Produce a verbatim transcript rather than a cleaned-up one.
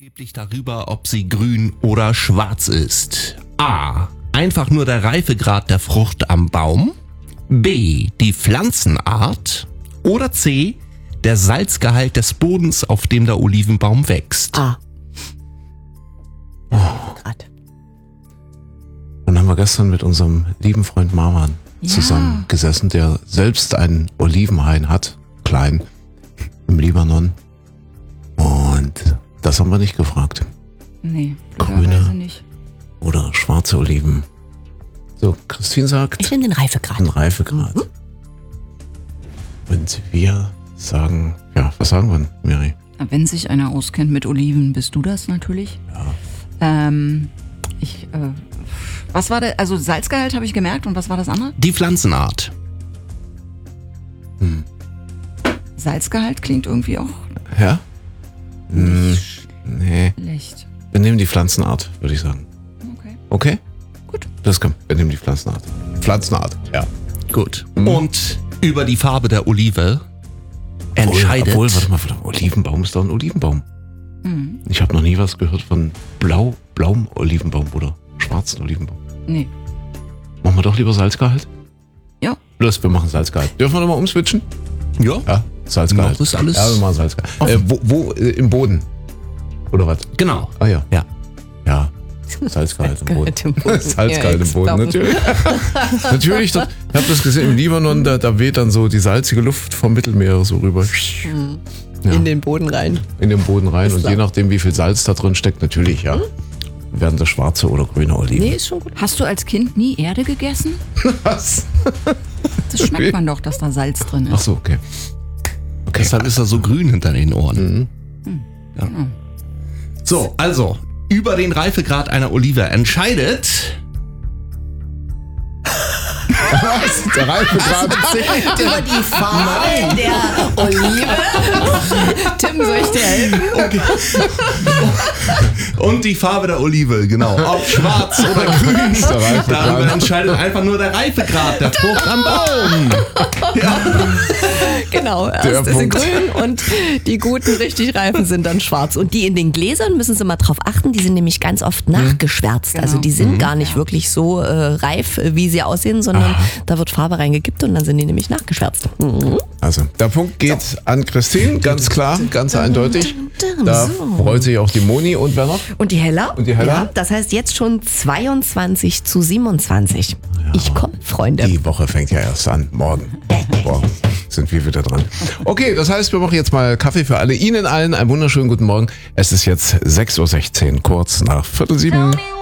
Maßgeblich darüber, ob sie grün oder schwarz ist. A. Einfach nur der Reifegrad der Frucht am Baum. B. Die Pflanzenart. Oder C. Der Salzgehalt des Bodens, auf dem der Olivenbaum wächst. A. Oh. Grad. Dann haben wir gestern mit unserem lieben Freund Marwan Ja. zusammengesessen, der selbst einen Olivenhain hat, klein, im Libanon. Und das haben wir nicht gefragt. Nee, Grüne. klarerweise nicht. Oder schwarze Oliven. So, Christine sagt, Ich nehme den Reifegrad. ein Reifegrad. Mhm. Und wir sagen, ja, was sagen wir denn, Miri? Wenn sich einer auskennt mit Oliven, bist du das natürlich. Ja. Ähm, ich, äh, was war der, also Salzgehalt habe ich gemerkt und was war das andere? Die Pflanzenart. Hm. Salzgehalt klingt irgendwie auch Ja? Hm, nee. schlecht. Wir nehmen die Pflanzenart, würde ich sagen. Okay. Okay? Gut. Das kommt. Wir nehmen die Pflanzenart. Pflanzenart, ja. Gut. Mhm. Und über die Farbe der Olive entscheidet... Obwohl, warte mal, warte mal, Olivenbaum ist doch ein Olivenbaum. Mhm. Ich habe noch nie was gehört von blau, blauem Olivenbaum oder schwarzen Olivenbaum. Nee. Machen wir doch lieber Salzgehalt? Ja. Los, wir machen Salzgehalt. Dürfen wir nochmal umswitchen? Ja. Ja, Salzgehalt. Noch ist alles Ja, wir machen Salzgehalt. Äh, wo, wo äh, im Boden? Oder was? Genau. Ah ja. Ja. Ja. Salzgehalt im Boden. Salzgehalt im Boden. Salzgehalt Ja, im Boden, jetzt natürlich. Natürlich, dort, ich habe das gesehen im Libanon, da, da weht dann so die salzige Luft vom Mittelmeer so rüber. Ja. In den Boden rein. In den Boden rein. Ist Und klar. je nachdem, wie viel Salz da drin steckt, natürlich, ja, werden das schwarze oder grüne Oliven. Nee, ist schon gut. Hast du als Kind nie Erde gegessen? Was? Das schmeckt man doch, dass da Salz drin Ach ist. so, okay. Okay. Deshalb ist er so grün hinter den Ohren. Mhm. Ja. So, also, über den Reifegrad einer Olive entscheidet... Was? Der Reifegrad. Über die Farbe der Olive. Tim, soll ich dir helfen? Und die Farbe der Olive, genau. Ob schwarz oder grün. der Reifegrad. Darüber entscheidet einfach nur der Reifegrad der Frucht am Baum. Ja. Genau, Der erst ist sie Punkt. grün und die guten, richtig reifen sind dann schwarz. Und die in den Gläsern müssen Sie mal drauf achten, die sind nämlich ganz oft nachgeschwärzt. Also die sind gar nicht wirklich so äh, reif, äh, wie sie aussehen, sondern da wird Farbe reingekippt und dann sind die nämlich nachgeschwärzt. Mhm. Also, der Punkt geht an Christine, ganz klar, ganz eindeutig. Da So. freut sich auch die Moni und wer noch? Und die Hella? Und die Hella? Ja, das heißt jetzt schon zweiundzwanzig zu siebenundzwanzig. Ich komme, Freunde. Die Woche fängt ja erst an. Morgen. Morgen sind wir wieder dran. Okay, das heißt, wir machen jetzt mal Kaffee für alle. Ihnen allen einen wunderschönen guten Morgen. Es ist jetzt sechs Uhr sechzehn, kurz nach Viertel sieben.